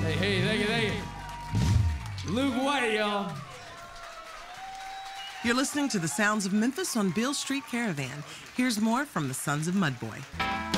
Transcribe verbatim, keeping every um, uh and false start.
Hey, hey, thank you, thank you. Luke White, y'all. You're listening to the sounds of Memphis on Beale Street Caravan. Here's more from the Sons of Mudboy.